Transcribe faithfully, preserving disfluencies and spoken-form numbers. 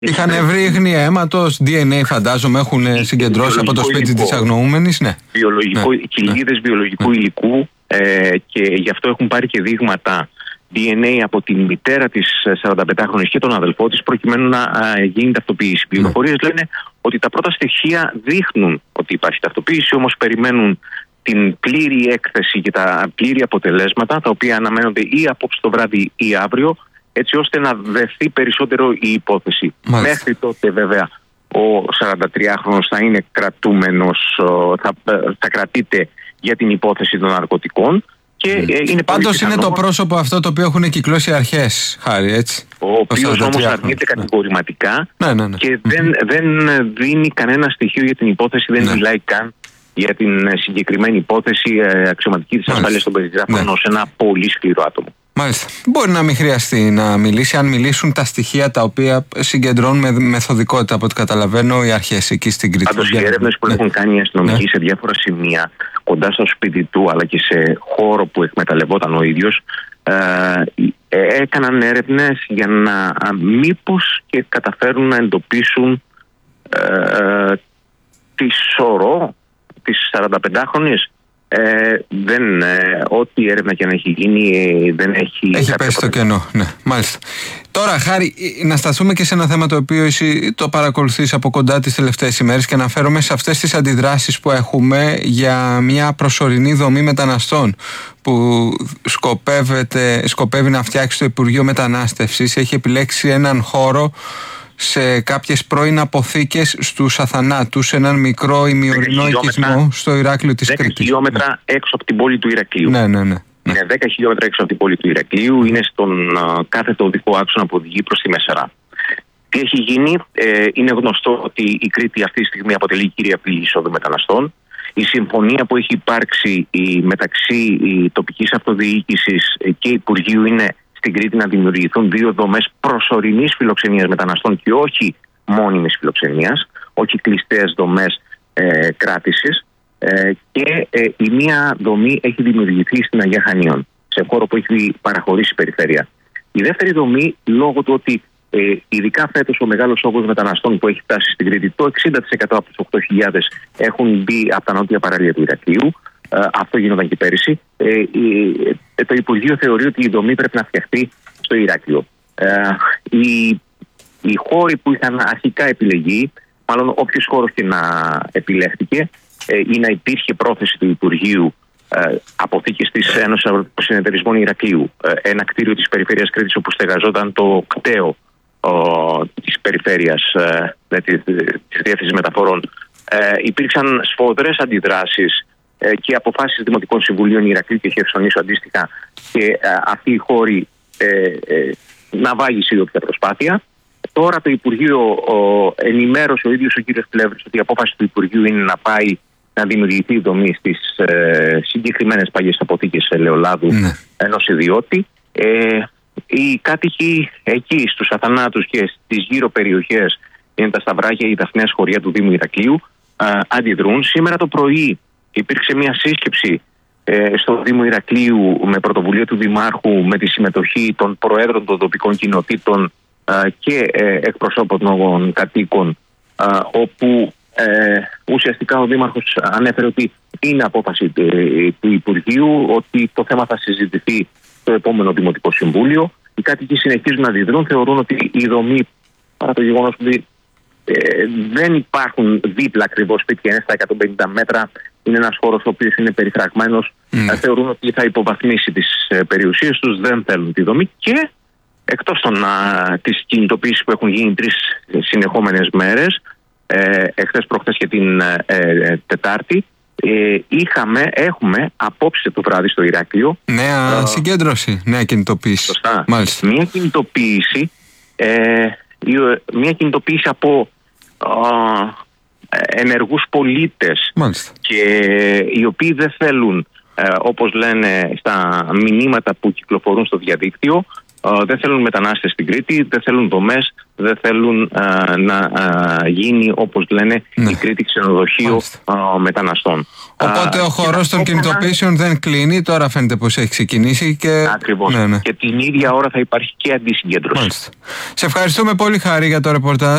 Είχαν βρει ίχνη αίματος, ντι εν έι φαντάζομαι, έχουν συγκεντρώσει από το σπίτι της αγνοούμενης. Ναι. Βιολογικό, ναι. Κοιλίδες βιολογικού ναι. υλικού ε, και γι' αυτό έχουν πάρει και δείγματα ντι εν έι από τη μητέρα της σαρανταπεντάχρονης και τον αδελφό της, προκειμένου να α, γίνει ταυτοποίηση. Οι πληροφορίες λένε ότι τα πρώτα στοιχεία δείχνουν ότι υπάρχει ταυτοποίηση, όμως περιμένουν την πλήρη έκθεση και τα πλήρη αποτελέσματα, τα οποία αναμένονται ή απόψε το βράδυ ή αύριο, έτσι ώστε να δεθεί περισσότερο η υπόθεση. Μάλιστα. Μέχρι τότε βέβαια ο σαραντατριάχρονος θα είναι κρατούμενος, θα, θα κρατείται για την υπόθεση των ναρκωτικών. Και mm. είναι Πάντως είναι το πρόσωπο αυτό το οποίο έχουν κυκλώσει αρχές, Χάρη, έτσι. Ο οποίος όμως αρνείται κατηγορηματικά ναι, ναι, ναι. και δεν, δεν δίνει κανένα στοιχείο για την υπόθεση, δεν ναι. μιλάει καν για την συγκεκριμένη υπόθεση αξιωματική της ασφάλειας των περιγράφων ναι. ως ένα πολύ σκληρό άτομο. Μάλιστα. Μπορεί να μην χρειαστεί να μιλήσει, αν μιλήσουν τα στοιχεία τα οποία συγκεντρώνουν με μεθοδικότητα, από ό,τι καταλαβαίνω, οι αρχές εκεί στην Κρήτη. Πάντως, οι έρευνες που ναι. έχουν κάνει οι αστυνομικοί ναι. σε διάφορα σημεία, κοντά στο σπίτι του, αλλά και σε χώρο που εκμεταλλευόταν ο ίδιος, ε, έκαναν έρευνες για να μήπως και καταφέρουν να εντοπίσουν ε, τη σωρό της σαρανταπεντάχρονης. Ε, δεν, ε, ό,τι έρευνα και να έχει γίνει ε, δεν έχει... Έχει πέσει στο κενό, ναι, μάλιστα. Τώρα, Χάρη, να σταθούμε και σε ένα θέμα το οποίο εσύ το παρακολουθείς από κοντά τις τελευταίες ημέρες και αναφέρομαι σε αυτές τις αντιδράσεις που έχουμε για μια προσωρινή δομή μεταναστών που σκοπεύει να φτιάξει το Υπουργείο Μετανάστευσης. Έχει επιλέξει έναν χώρο σε κάποιες πρώην αποθήκες στους Αθανάτους, έναν μικρό ημιορεινό οικισμό στο Ηράκλειο της Κρήτης. δέκα χιλιόμετρα ναι. έξω από την πόλη του Ηρακλείου. Ναι, ναι, ναι. Είναι δέκα χιλιόμετρα έξω από την πόλη του Ηρακλείου, είναι στον uh, κάθετο οδικό άξονα που οδηγεί προς τη Μεσαρά. Τι έχει γίνει, ε, είναι γνωστό ότι η Κρήτη αυτή τη στιγμή αποτελεί κύρια πύλη εισόδου μεταναστών. Η συμφωνία που έχει υπάρξει η, μεταξύ η τοπικής αυτοδιοίκησης και Υπουργείου είναι στην Κρήτη να δημιουργηθούν δύο δομές προσωρινής φιλοξενίας μεταναστών και όχι μόνιμης φιλοξενίας, όχι κλειστές δομές ε, κράτησης. Ε, και ε, η μία δομή έχει δημιουργηθεί στην Αγία Χανίων, σε χώρο που έχει παραχωρήσει η περιφέρεια. Η δεύτερη δομή, λόγω του ότι ε, ειδικά φέτος ο μεγάλος όγκος μεταναστών που έχει φτάσει στην Κρήτη, το εξήντα τοις εκατό από τους οκτώ χιλιάδες έχουν μπει από τα νότια παραλία του Ηρακλείου. Ε, αυτό γινόταν και πέρυσι. Ε, ε, το Υπουργείο θεωρεί ότι η δομή πρέπει να φτιαχτεί στο Ηράκλειο. Ε, οι, οι χώροι που είχαν αρχικά επιλεγεί, μάλλον όποιος χώρος και να επιλέχθηκε, ε, ή να υπήρχε πρόθεση του Υπουργείου ε, αποθήκης της Ένωσης Συνεταιρισμών Ηρακλείου, ε, ένα κτίριο της περιφέρειας Κρήτης όπου στεγαζόταν το κτέο ε, της περιφέρειας ε, της, της Διεύθυνσης Μεταφορών, ε, υπήρξαν σφοδρές αντιδράσεις και αποφάσεις Δημοτικών Συμβουλίων Ηρακλείου και Χερσονήσου αντίστοιχα, και α, αυτή η χώρη ε, ε, να βάγισε η όποια προσπάθεια. Τώρα το Υπουργείο ο, ενημέρωσε ο ίδιος ο κ. Πλεύρης ότι η απόφαση του Υπουργείου είναι να πάει να δημιουργηθεί η δομή στις ε, συγκεκριμένες παλιές αποθήκες ελαιολάδου ναι. ενός ιδιώτη. Ε, οι κάτοικοι εκεί στους Αθανάτους και στις γύρω περιοχές, είναι τα Σταυράκια ή τα Αθηναία χωριά του Δήμου Ηρακλείου, ε, αντιδρούν. Σήμερα το πρωί υπήρξε μια σύσκεψη ε, στο Δήμο Ηρακλείου με πρωτοβουλία του Δημάρχου, με τη συμμετοχή των προέδρων των τοπικών κοινοτήτων ε, και ε, εκπροσώπων των κατοίκων, ε, όπου ε, ουσιαστικά ο Δήμαρχος ανέφερε ότι είναι απόφαση ε, του Υπουργείου, ότι το θέμα θα συζητηθεί στο επόμενο Δημοτικό Συμβούλιο. Οι κάτοικοι συνεχίζουν να αντιδρούν, θεωρούν ότι η δομή, παρά το γεγονός ότι ε, δεν υπάρχουν δίπλα ακριβώς σπίτια, είναι στα εκατόν πενήντα μέτρα, είναι ένας χώρος ο οποίος είναι περιφραγμένος, mm. θεωρούν ότι θα υποβαθμίσει τις ε, περιουσίες τους, δεν θέλουν τη δομή. Και εκτός των, α, της κινητοποίησης που έχουν γίνει τρεις συνεχόμενες μέρες, ε, εχθές, προχθές και την ε, ε, Τετάρτη, ε, είχαμε, έχουμε απόψε το βράδυ στο Ηράκλειο νέα ε, συγκέντρωση, νέα κινητοποίηση. Σωστά. Μάλιστα. Μια κινητοποίηση, ε, μια κινητοποίηση από ε, ενεργούς πολίτες. Μάλιστα. Και οι οποίοι δεν θέλουν, ε, όπως λένε στα μηνύματα που κυκλοφορούν στο διαδίκτυο, ε, δεν θέλουν μετανάστες στην Κρήτη, δεν θέλουν δομές, δεν θέλουν α, να α, γίνει, όπως λένε, ναι. η Κρήτη ξενοδοχείο α, μεταναστών. Οπότε α, ο χορός των κινητοποιήσεων δεν κλείνει, τώρα φαίνεται πως έχει ξεκινήσει. Και... Ακριβώς. Ναι, ναι. Και την ίδια ώρα θα υπάρχει και αντισυγκέντρωση. Μάλιστα. Σε ευχαριστούμε πολύ, Χάρη, για το ρεπορτάζ.